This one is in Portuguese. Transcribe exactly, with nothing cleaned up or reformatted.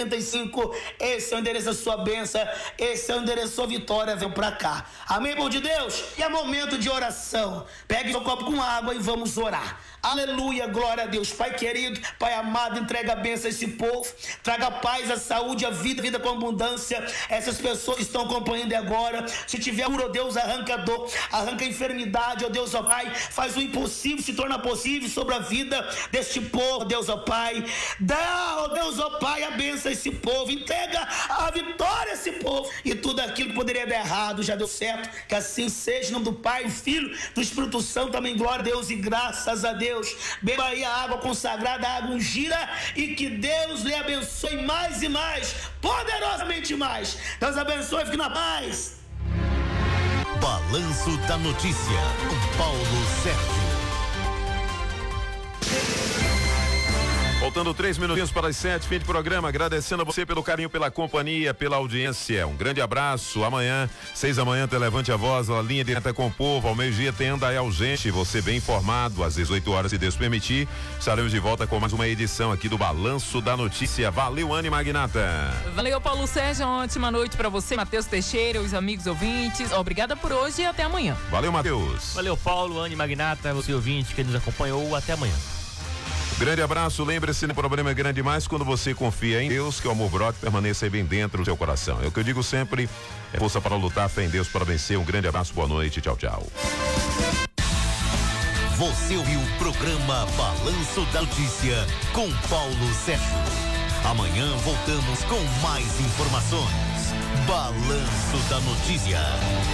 e cinco, esse é o endereço da sua bênção, esse é o endereço da sua vitória, vem pra cá. Amém, povo de Deus? E é momento de oração. Pegue seu copo com água e vamos orar. Aleluia, glória a Deus. Pai querido, Pai amado, entrega a bênção a esse povo, traga a paz, a saúde, a vida, vida com abundância. Essas pessoas que estão acompanhando agora, se tiver cura, ó Deus, arranca a dor, arranca a enfermidade, ó Deus, ó Pai, faz o impossível se torna possível sobre a vida deste povo, ó Deus, ó Pai. Dá, ó Deus, ó Pai, a bênção a esse povo, entrega a vitória a esse povo, e tudo aquilo que poderia dar errado já deu certo, que assim seja, em nome do Pai, do Filho, do Espírito Santo, também glória a Deus e graças a Deus. Beba aí a água consagrada, a água ungida, e que Deus lhe abençoe mais e mais, poderosamente mais. Deus abençoe, fique na paz. Balanço da Notícia, com Paulo Sérgio. Faltando três minutinhos para as sete, fim de programa, agradecendo a você pelo carinho, pela companhia, pela audiência. Um grande abraço. Amanhã, seis da manhã, Levante a Voz, a linha direta com o povo. Ao meio-dia tem Andael Gente, você bem informado. Às dezoito horas, se Deus permitir, estaremos de volta com mais uma edição aqui do Balanço da Notícia. Valeu, Anne Magnata. Valeu, Paulo Sérgio. Uma ótima noite para você, Matheus Teixeira, os amigos ouvintes. Obrigada por hoje e até amanhã. Valeu, Matheus. Valeu, Paulo, Anne Magnata, você ouvinte que nos acompanhou. Até amanhã. Grande abraço, lembre-se, o problema é grande demais quando você confia em Deus, que o amor brota e permaneça aí bem dentro do seu coração. É o que eu digo sempre, é força para lutar, fé em Deus para vencer. Um grande abraço, boa noite, tchau, tchau. Você ouviu o programa Balanço da Notícia com Paulo Sérgio. Amanhã voltamos com mais informações. Balanço da Notícia.